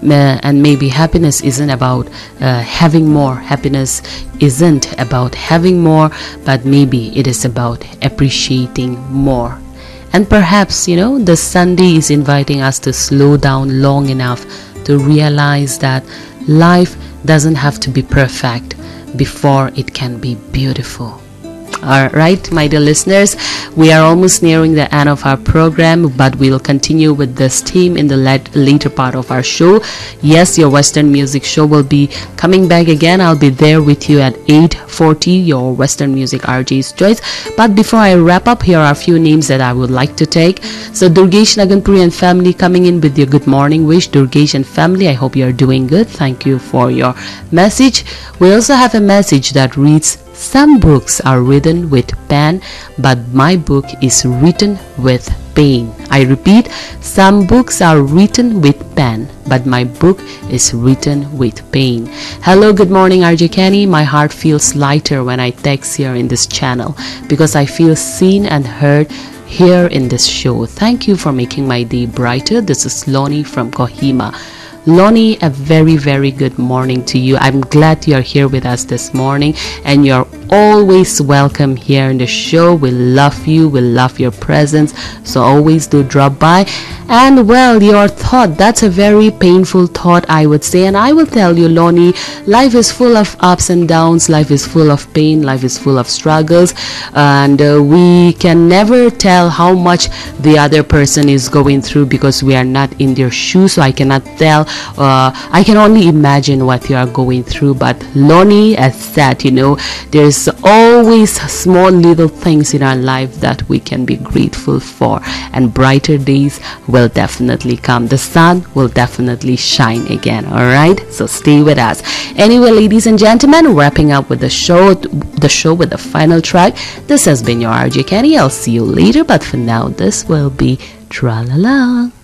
and maybe happiness isn't about having more. Happiness isn't about having more, but maybe it is about appreciating more. And perhaps, the Sunday is inviting us to slow down long enough to realize that life doesn't have to be perfect before it can be beautiful. All right, my dear listeners, we are almost nearing the end of our program, but we'll continue with this theme in the later part of our show. Yes, your Western music show will be coming back again. I'll be there with you at 8:40, your Western music RJ's choice. But before I wrap up, here are a few names that I would like to take. So Durgesh Naganpuri and family coming in with your good morning wish. Durgesh and family, I hope you are doing good. Thank you for your message. We also have a message that reads, some books are written with pen, but my book is written with pain. I repeat, some books are written with pen, but my book is written with pain. Hello, good morning, RJ Kenny. My heart feels lighter when I text here in this channel because I feel seen and heard here in this show. Thank you for making my day brighter. This is Lonnie from Kohima. Lonnie, a very, very good morning to you. I'm glad you're here with us this morning, and you're always welcome here in the show. We love you. We love your presence. So always do drop by. And well, your thought, that's a very painful thought, I would say. And I will tell you, Lonnie, life is full of ups and downs. Life is full of pain. Life is full of struggles. And we can never tell how much the other person is going through because we are not in their shoes. So I cannot tell. I can only imagine what you are going through. But Lonnie, as said, there's always small little things in our life that we can be grateful for. And brighter days will definitely come. The sun will definitely shine again. All right, so stay with us. Anyway, ladies and gentlemen, wrapping up with the show with the final track. This has been your RJ Kenny. I'll see you later, but for now, this will be Tra La La.